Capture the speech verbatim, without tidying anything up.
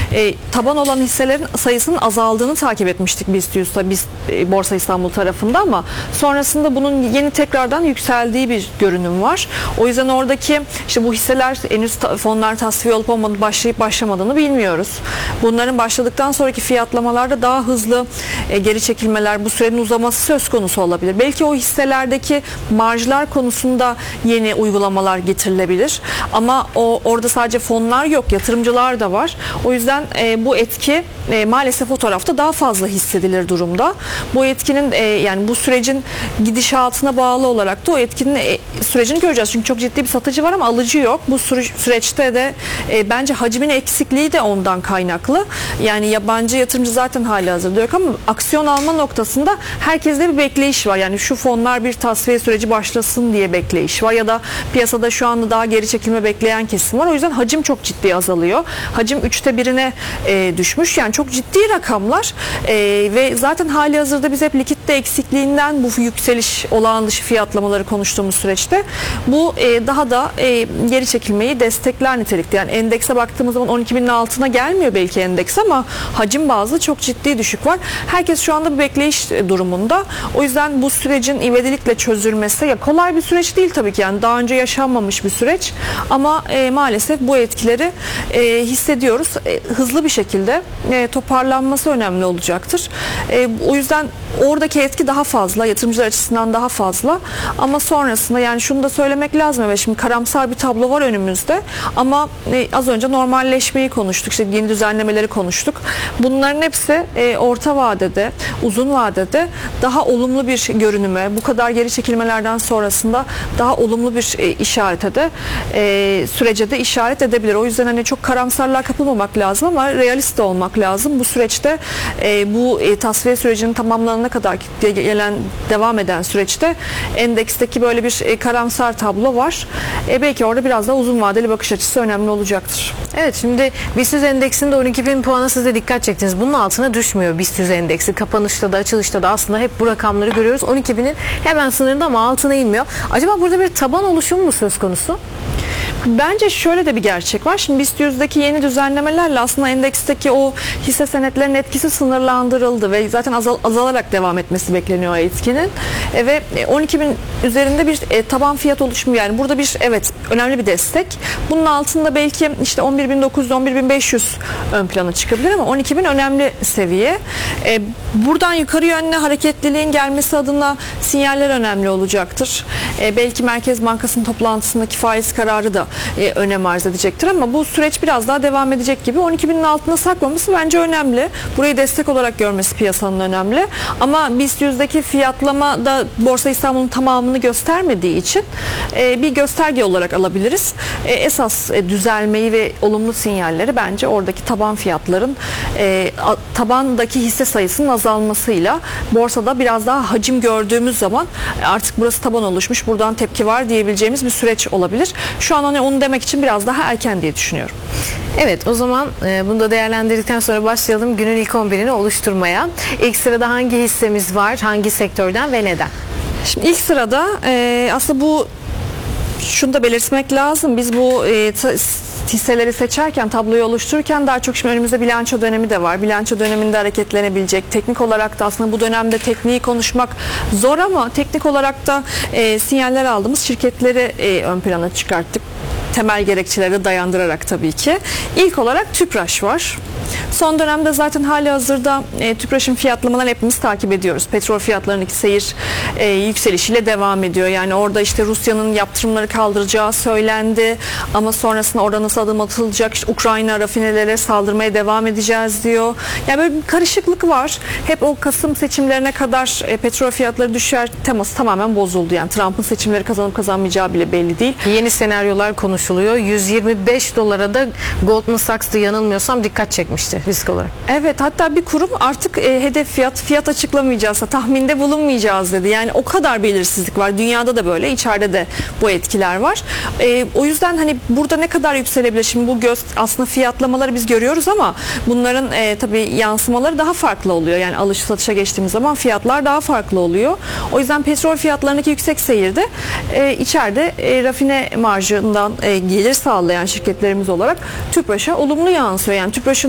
e, taban olan hisselerin sayısının azaldığını takip etmiştik BIST yüz, biz e, Borsa İstanbul tarafında, ama sonrasında bunun yeni tekrardan yükseldiği bir görünüm var. O yüzden oradaki işte bu hisseler henüz ta, fonlar tasfiye olup olmadı, başlayıp başlamadığını bilmiyoruz. Bunların başladıktan sonraki fiyatlamalarda daha hızlı e, geri çekilmeler, bu sürenin uzaması söz konusu olabilir. Belki o hisselerdeki marjlar konusunda yeni uygulamalar getirilebilir. Ama o orada sadece fonlar yok, yatırımcılar da var. O yüzden e, bu etki e, maalesef o tarafta daha fazla hissedilir durumda. Bu etkinin e, yani bu sürecin gidişatına bağlı olarak da o etkinin e, sürecini göreceğiz. Çünkü çok ciddi bir satıcı var ama alıcı yok. Bu süre, süreçte de e, bence hacmin eksikliği de ondan kaynaklı. Yani yabancı yatırımcı zaten halihazırda yok ama aksiyon alma noktasında herkeste bir bekleyiş var. Yani şu fonlar bir tasfiye süreci başlasın diye bekleyiş var ya da piyasada şu anda daha geri çekilme bekleyen kesim var. O yüzden hacim çok ciddi azalıyor. Hacim üçte birine e, düşmüş. Yani çok ciddi rakamlar e, ve zaten halihazırda biz hep likitte eksikliğinden bu yükseliş, olağan dışı fiyatlamaları konuştuğumuz süreçte bu e, daha da e, geri çekilmeyi destekler nitelikte. Yani endekse baktığımız zaman on iki binin altına gelmiyor belki endeks ama hacim bazlı çok ciddi düşük var. Herkes şu anda bir bekleyiş durumunda. O yüzden bu sürecin ivedilikle çözülmesi, ya kolay bir süreç değil tabii ki, yani daha önce yaşanmamış bir süreç ama e, maalesef bu etkileri e, hissediyoruz. E, hızlı bir şekilde e, toparlanması önemli olacaktır. E, o yüzden oradaki etki daha fazla, yatırımcılar açısından daha fazla ama sonrasında yani şunu da söylemek lazım, evet şimdi karamsar bir tablo var önümüzde ama e, az önce normalleşmeyi konuştuk, işte yeni düzenlemeleri konuştuk. Bunların hepsi e, orta vadede, uzun vadede daha olumlu bir görünüme, bu kadar geri çekilmelerden sonrasında daha olumlu bir e, işarete de e, sürece de işaret edebilir. O yüzden hani çok karamsarlığa kapılmamak lazım ama realist de olmak lazım. Bu süreçte e, bu e, tasfiye sürecinin tamamlanana kadar gelen, devam eden süreçte endeksteki böyle bir e, karamsar tablo var. E, belki orada biraz daha uzun vadeli bakış açısı önemli olacaktır. Evet, şimdi BIST yüz endeksinde on iki bin puana siz de dikkat çektiniz. Bunun altına düşmüyor BIST yüz endeksi. Kapanışta da açılışta da aslında hep bu rakamları görüyoruz. on iki binin hemen sınırında ama altına inmiyor. Acaba burada bir taban oluşumu mu söz konusu? Bence şöyle de bir gerçek var. Şimdi BIST yüzdeki yeni düzenlemelerle aslında endeksteki o hisse senetlerinin etkisi sınırlandırıldı ve zaten azal, azalarak devam etmesi bekleniyor etkinin. E, ve on iki bin üzerinde bir e, taban fiyat oluşumu, yani burada bir evet önemli bir destek. Bunun altında belki işte on bir bin dokuz yüz on bir bin beş yüz ön plana çıkabilir ama on iki bin önemli seviye. E, buradan yukarı yönlü hareketliliğin gelmesi adına sinyaller önemli olacaktır. E, belki Merkez Bankası'nın toplantısındaki faiz kararı da e, önem arz edecektir ama bu süreç biraz daha devam edecek gibi. on iki binin altına sarkmaması bence önemli. Burayı destek olarak görmesi piyasanın önemli. Ama BIST yüzdeki fiyatlama da Borsa İstanbul'un tamamını göstermediği için e, bir gösterge olarak alabiliriz. E, esas e, düzelmeyi ve olumlu sinyalleri bence oradaki taban fiyatların e, a, tabandaki hisse sayısının azalmasıyla borsada biraz daha hacim gördüğümüz zaman artık burası taban oluşmuş, buradan tepki var diyebileceğimiz bir süreç olabilir. Şu an hani onu demek için biraz daha erken diye düşünüyorum. Evet, o zaman e, bunu da değerlendirdikten sonra başlayalım günün ilk on birini oluşturmaya. İlk sırada hangi hissemiz var, hangi sektörden ve neden? Şimdi ilk sırada e, aslında bu şunu da belirtmek lazım. Biz bu e, ta, hisseleri seçerken, tabloyu oluştururken daha çok şimdi önümüzde bilanço dönemi de var. Bilanço döneminde hareketlenebilecek. Teknik olarak da aslında bu dönemde tekniği konuşmak zor ama teknik olarak da e, sinyaller aldığımız şirketleri e, ön plana çıkarttık. Temel gerekçeleri dayandırarak tabii ki. İlk olarak Tüpraş var. Son dönemde zaten hali hazırda e, Tüpraş'ın fiyatlamalarını hepimiz takip ediyoruz. Petrol fiyatlarındaki seyir e, yükselişiyle devam ediyor. Yani orada işte Rusya'nın yaptırımları kaldıracağı söylendi ama sonrasında orada nasıl adım atılacak, işte Ukrayna rafinelere saldırmaya devam edeceğiz diyor. Yani böyle bir karışıklık var. Hep o Kasım seçimlerine kadar e, petrol fiyatları düşer teması tamamen bozuldu. Yani Trump'ın seçimleri kazanıp kazanmayacağı bile belli değil. Yeni senaryolar konuşuluyor. yüz yirmi beş dolara da Goldman Sachs'ta yanılmıyorsam dikkat çekmişti risk olarak. Evet, hatta bir kurum artık e, hedef fiyat fiyat açıklamayacağız, tahminde bulunmayacağız dedi. Yani o kadar belirsizlik var. Dünyada da böyle, içeride de bu etkiler var. E, o yüzden hani burada ne kadar yükselebilir? Şimdi bu göz aslında fiyatlamaları biz görüyoruz ama bunların e, tabii yansımaları daha farklı oluyor. Yani alış satışa geçtiğimiz zaman fiyatlar daha farklı oluyor. O yüzden petrol fiyatlarındaki yüksek seyirde e, içeride e, rafine marjından e, gelir sağlayan şirketlerimiz olarak Tüpraş'a olumlu yansıyor. Yani Tüpraş'ın